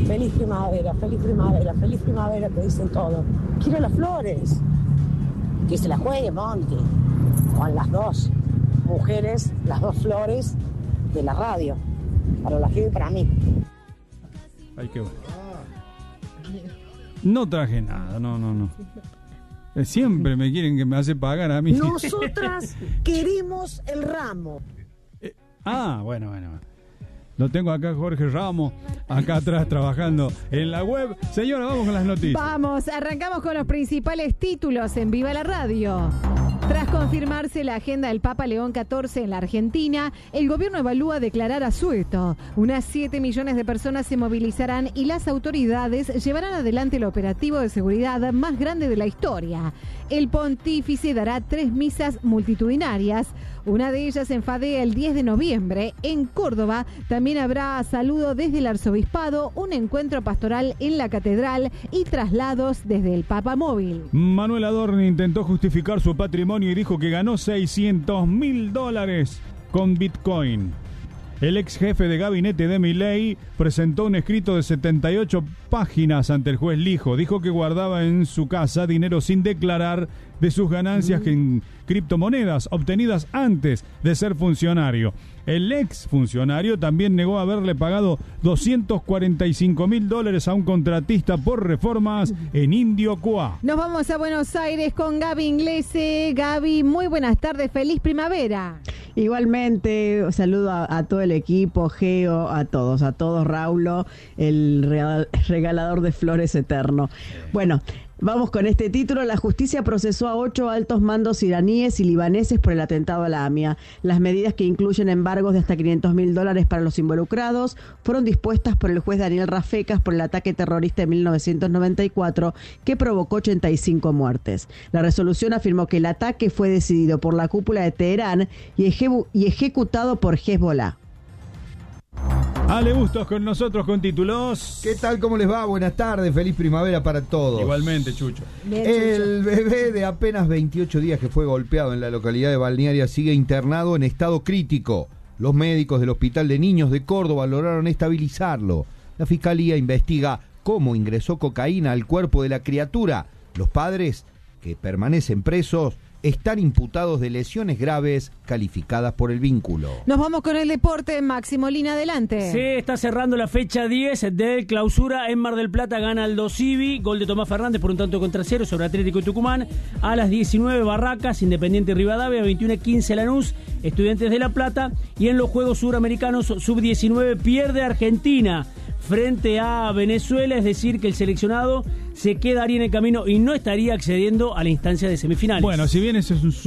feliz primavera, feliz primavera, feliz primavera, te dicen todo. Quiero las flores. Que se las juegue Monty con las dos mujeres, las dos flores de la radio, para la gente y para mí. Ay, qué bueno. No traje nada, no. Siempre me quieren que me hace pagar a mí. Nosotras queremos el ramo. Bueno. Lo tengo acá, Jorge Ramos, acá atrás trabajando en la web. Señora, vamos con las noticias. Vamos, arrancamos con los principales títulos en Viva la Radio. Tras confirmarse la agenda del Papa León XIV en la Argentina, el gobierno evalúa declarar asueto. Unas 7 millones de personas se movilizarán y las autoridades llevarán adelante el operativo de seguridad más grande de la historia. El pontífice dará 3 misas multitudinarias. Una de ellas en Fadea el 10 de noviembre. En Córdoba también habrá saludo desde el arzobispado, un encuentro pastoral en la catedral y traslados desde el Papa Móvil. Manuel Adorni intentó justificar su patrimonio y dijo que ganó $600.000 con Bitcoin. El ex jefe de gabinete de Milei presentó un escrito de 78 páginas ante el juez Lijo. Dijo que guardaba en su casa dinero sin declarar de sus ganancias en criptomonedas obtenidas antes de ser funcionario. El ex funcionario también negó haberle pagado $245.000 a un contratista por reformas en Indio Cuá. Nos vamos a Buenos Aires con Gaby Inglese. Gaby, muy buenas tardes, feliz primavera. Igualmente, saludo a todo el equipo, Geo, a todos, Raulo, el regalador de flores eterno. Bueno, vamos con este título. La justicia procesó a 8 altos mandos iraníes y libaneses por el atentado a la AMIA. Las medidas, que incluyen embargos de hasta $500.000 para los involucrados, fueron dispuestas por el juez Daniel Rafecas por el ataque terrorista de 1994 que provocó 85 muertes. La resolución afirmó que el ataque fue decidido por la cúpula de Teherán y ejecutado por Hezbollah. Ale Bustos con nosotros con títulos. ¿Qué tal? ¿Cómo les va? Buenas tardes, feliz primavera para todos. Igualmente, Chucho. Bien, El Chucho. bebé de apenas 28 días que fue golpeado en la localidad de Balnearia sigue internado en estado crítico. Los médicos del Hospital de Niños de Córdoba lograron estabilizarlo. La fiscalía investiga cómo ingresó cocaína al cuerpo de la criatura. Los padres, que permanecen presos, están imputados de lesiones graves calificadas por el vínculo. Nos vamos con el deporte. Máximo Molina, adelante. Se está cerrando la fecha 10 del Clausura en Mar del Plata. Gana Aldo Civi, gol de Tomás Fernández por un tanto contra 0 sobre Atlético Tucumán. A las 19 Barracas, Independiente Rivadavia, 21:15 Lanús, Estudiantes de La Plata. Y en los Juegos Suramericanos Sub-19 pierde Argentina frente a Venezuela, es decir que el seleccionado se quedaría en el camino y no estaría accediendo a la instancia de semifinales. Bueno, si bien ese es un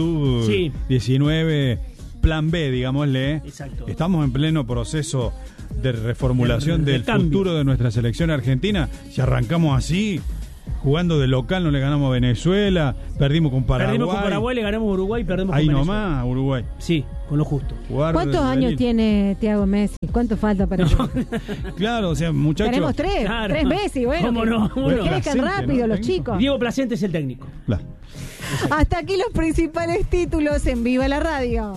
sub-19 plan B, digámosle. Exacto. Estamos en pleno proceso de reformulación del cambio. futuro de nuestra selección argentina. Si arrancamos así, jugando de local, no le ganamos a Venezuela, perdimos con Paraguay. Perdimos con Paraguay, le ganamos a Uruguay, perdemos ahí con Venezuela. nomás, Uruguay. Sí, con lo justo. ¿Cuántos años tiene Thiago Messi? ¿Cuánto falta para eso? Claro, o sea, muchachos. Tenemos 3 Claro. Messi, bueno. ¿Cómo no? Que Bueno, crezcan Placente, rápido ¿no? los Técnico. chicos. Diego Placente es el técnico. Hasta aquí los principales títulos en Viva la Radio.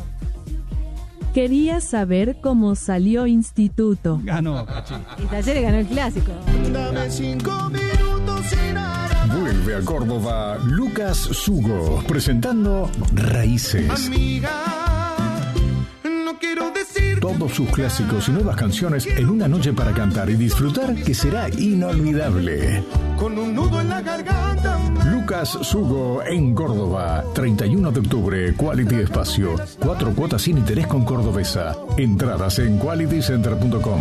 Quería saber cómo salió Instituto. Ganó, Cachín. Y Talleres ganó el clásico. Dame 5 minutos sin nada. Vuelve a Córdoba Lucas Sugo, presentando Raíces. Amiga, no quiero decir. Todos sus clásicos y nuevas canciones en una noche para cantar y disfrutar que será inolvidable. Con un nudo en la garganta. Lucas Sugo en Córdoba, 31 de octubre, Quality Espacio. 4 cuotas sin interés con Cordobesa. Entradas en qualitycenter.com.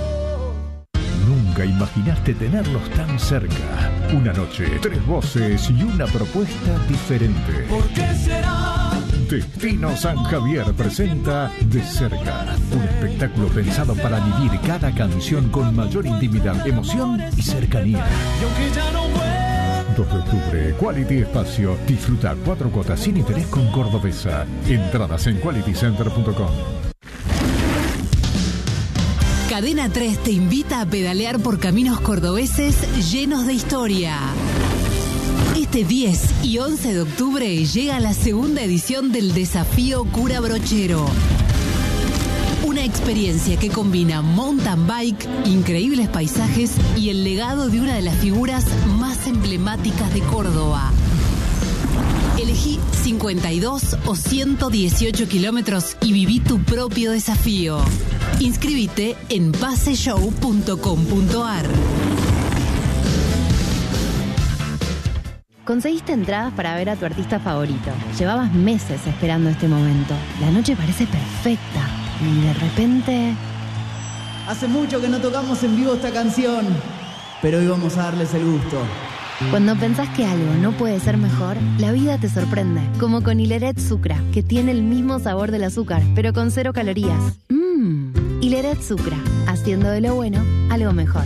Nunca imaginaste tenerlos tan cerca. Una noche, 3 voces y una propuesta diferente. ¿Por qué será? Destino San Javier presenta De Cerca, un espectáculo pensado para vivir cada canción con mayor intimidad, emoción y cercanía. Y aunque ya no vuelva. 2 de octubre, Quality Espacio. Disfruta 4 cuotas sin interés con Cordobesa. Entradas en qualitycenter.com. Cadena 3 te invita a pedalear por caminos cordobeses llenos de historia. Este 10 y 11 de octubre llega la segunda edición del Desafío Cura Brochero. Una experiencia que combina mountain bike, increíbles paisajes y el legado de una de las figuras más emblemáticas de Córdoba. Elegí 52 o 118 kilómetros y viví tu propio desafío. Inscríbete en paseshow.com.ar. Conseguiste entradas para ver a tu artista favorito. Llevabas meses esperando este momento. La noche parece perfecta. Y de repente... Hace mucho que no tocamos en vivo esta canción, pero hoy vamos a darles el gusto. Cuando pensás que algo no puede ser mejor, la vida te sorprende. Como con Hileret Sucra, que tiene el mismo sabor del azúcar, pero con 0 calorías. Hileret Sucra, haciendo de lo bueno algo mejor.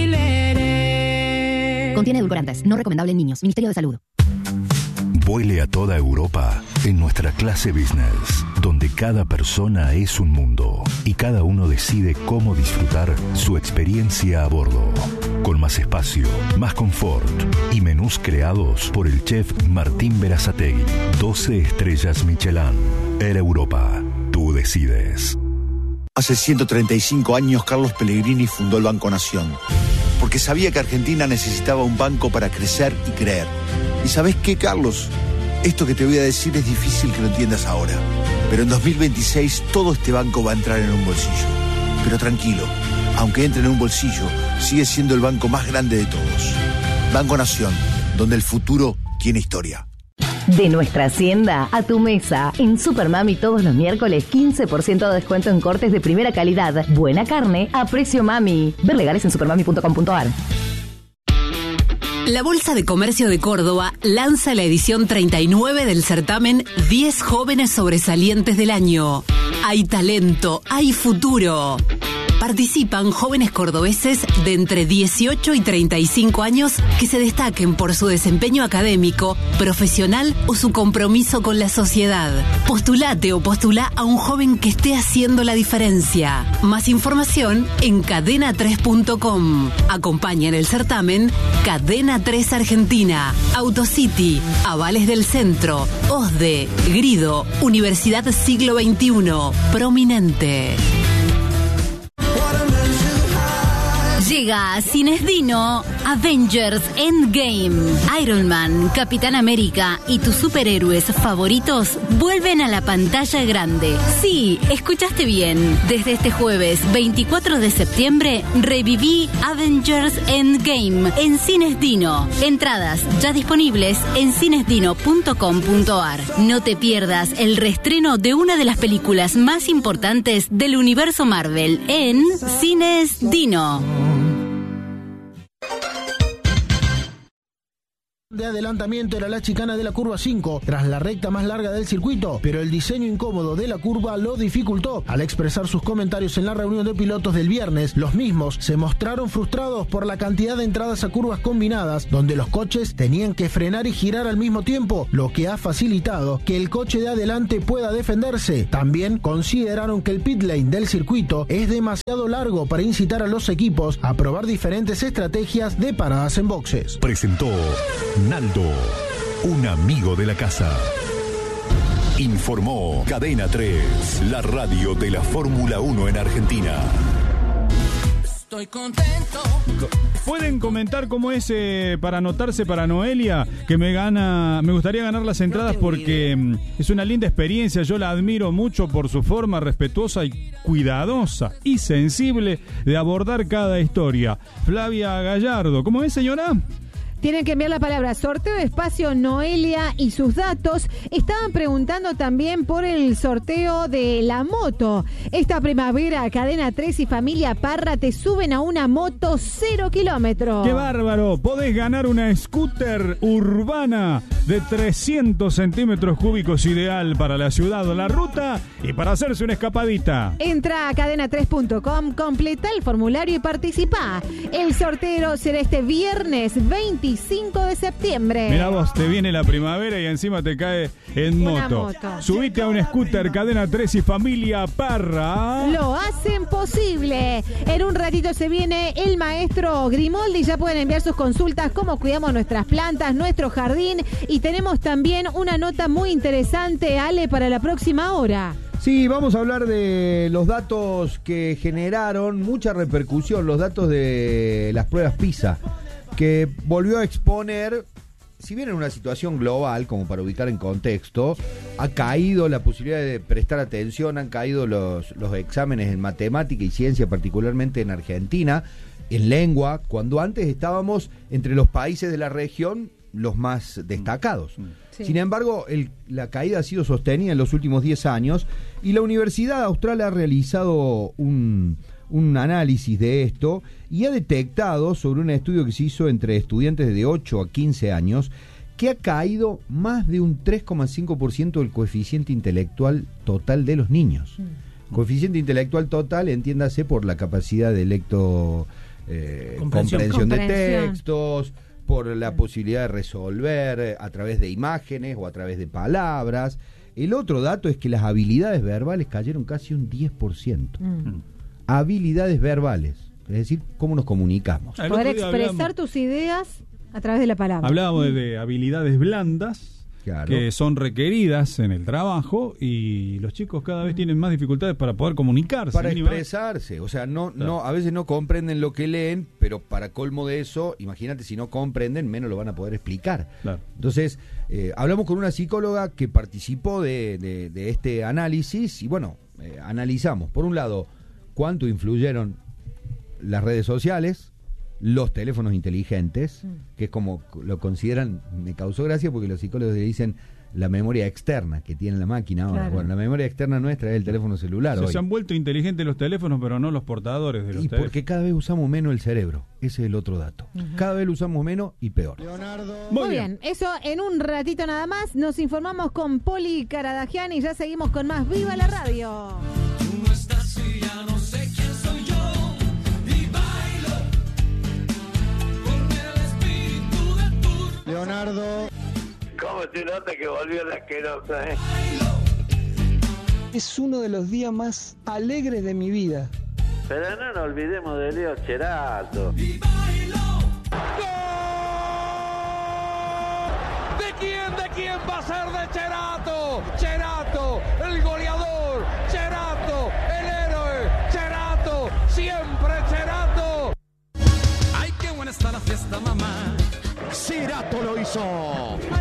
Contiene edulcorantes, no recomendable en niños. Ministerio de Salud. Vuele a toda Europa en nuestra clase business, donde cada persona es un mundo y cada uno decide cómo disfrutar su experiencia a bordo. Con más espacio, más confort y menús creados por el chef Martín Berazategui. 12 estrellas Michelin. Air Europa. Tú decides. Hace 135 años Carlos Pellegrini fundó el Banco Nación, porque sabía que Argentina necesitaba un banco para crecer y creer. ¿Y sabés qué, Carlos? Esto que te voy a decir es difícil que lo entiendas ahora, pero en 2026 todo este banco va a entrar en un bolsillo. Pero tranquilo, aunque entre en un bolsillo, sigue siendo el banco más grande de todos. Banco Nación, donde el futuro tiene historia. De nuestra hacienda a tu mesa. En Supermami todos los miércoles 15% de descuento en cortes de primera calidad. Buena carne a precio mami. Ver legales en supermami.com.ar. La Bolsa de Comercio de Córdoba lanza la edición 39 del certamen 10 jóvenes sobresalientes del año. Hay talento, hay futuro. Participan jóvenes cordobeses de entre 18 y 35 años que se destaquen por su desempeño académico, profesional o su compromiso con la sociedad. Postulate o postulá a un joven que esté haciendo la diferencia. Más información en cadena3.com. Acompaña en el certamen Cadena 3 Argentina, Autocity, Avales del Centro, OSDE, Grido, Universidad Siglo XXI, Prominente. Llega a Cines Dino Avengers Endgame. Iron Man, Capitán América y tus superhéroes favoritos vuelven a la pantalla grande. Sí, escuchaste bien. Desde este jueves 24 de septiembre reviví Avengers Endgame en Cines Dino. Entradas ya disponibles en cinesdino.com.ar. No te pierdas el reestreno de una de las películas más importantes del universo Marvel en Cines Dino. De adelantamiento era la chicana de la curva 5, tras la recta más larga del circuito, pero el diseño incómodo de la curva lo dificultó. Al expresar sus comentarios en la reunión de pilotos del viernes, los mismos se mostraron frustrados por la cantidad de entradas a curvas combinadas, donde los coches tenían que frenar y girar al mismo tiempo, lo que ha facilitado que el coche de adelante pueda defenderse. También consideraron que el pit lane del circuito es demasiado largo para incitar a los equipos a probar diferentes estrategias de paradas en boxes. Presentó Naldo, un amigo de la casa. Informó Cadena 3, la radio de la Fórmula 1 en Argentina. Estoy contento. Pueden comentar cómo es para anotarse para Noelia, que me gustaría ganar las entradas porque es una linda experiencia. Yo la admiro mucho por su forma respetuosa y cuidadosa y sensible de abordar cada historia. Flavia Gallardo, ¿cómo es, señora? Tienen que enviar la palabra sorteo de espacio Noelia y sus datos. Estaban preguntando también por el sorteo de la moto. Esta primavera, Cadena 3 y Familia Parra te suben a una moto 0 kilómetros. ¡Qué bárbaro! Podés ganar una scooter urbana de 300 centímetros cúbicos, ideal para la ciudad o la ruta y para hacerse una escapadita. Entra a cadena3.com, completa el formulario y participa. El sorteo será este viernes 25 de septiembre. Mirá vos, te viene la primavera y encima te cae en moto. Subite a un scooter, Cadena 3 y Familia Parra. Lo hacen posible. En un ratito se viene el maestro Grimoldi. Ya pueden enviar sus consultas, cómo cuidamos nuestras plantas, nuestro jardín. Y tenemos también una nota muy interesante, Ale, para la próxima hora. Sí, vamos a hablar de los datos que generaron mucha repercusión, los datos de las pruebas PISA, que volvió a exponer, si bien en una situación global, como para ubicar en contexto, ha caído la posibilidad de prestar atención, han caído los exámenes en matemática y ciencia, particularmente en Argentina, en lengua, cuando antes estábamos entre los países de la región los más destacados. Sí. Sin embargo, la caída ha sido sostenida en los últimos 10 años y la Universidad Austral ha realizado un análisis de esto y ha detectado, sobre un estudio que se hizo entre estudiantes de 8 a 15 años, que ha caído más de un 3,5% del coeficiente intelectual total de los niños. Coeficiente intelectual total, entiéndase por la capacidad de comprensión de textos, por la posibilidad de resolver a través de imágenes o a través de palabras. El otro dato es que las habilidades verbales cayeron casi un 10%. Habilidades verbales, es decir, cómo nos comunicamos. Poder expresar tus ideas a través de la palabra. Hablábamos de habilidades blandas, claro, que son requeridas en el trabajo, y los chicos cada vez tienen más dificultades para poder comunicarse. Para expresarse, o sea, no, a veces no comprenden lo que leen, pero para colmo de eso, imagínate, si no comprenden, menos lo van a poder explicar. Claro. Entonces, hablamos con una psicóloga que participó de este análisis y bueno, analizamos, por un lado, cuánto influyeron las redes sociales, los teléfonos inteligentes, que es como lo consideran, me causó gracia porque los psicólogos le dicen la memoria externa que tiene la máquina ahora. Claro. Bueno, la memoria externa nuestra es el teléfono celular. Se han vuelto inteligentes los teléfonos, pero no los portadores de los teléfonos. Porque cada vez usamos menos el cerebro, ese es el otro dato. Cada vez lo usamos menos y peor. Muy bien, eso en un ratito nada más. Nos informamos con Poli Caradagian y ya seguimos con más Viva la Radio. Tú no estás y ya no sé quién soy yo. Leonardo. ¿Cómo se nota que volvió la asquerosa, Es uno de los días más alegres de mi vida. Pero no nos olvidemos de Leo Cherato. ¿De quién va a ser de Cherato? Cherato, el goleador. Cherato, el héroe. Cherato, siempre Cherato. Ay, qué buena está la fiesta, mamá. Cherato lo hizo.